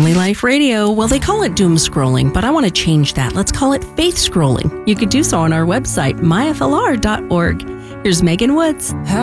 Family Life Radio. Well, they call it doom scrolling, but I want to change that. Let's call it faith scrolling. You could do so on our website, myflr.org. Here's Megan Woods.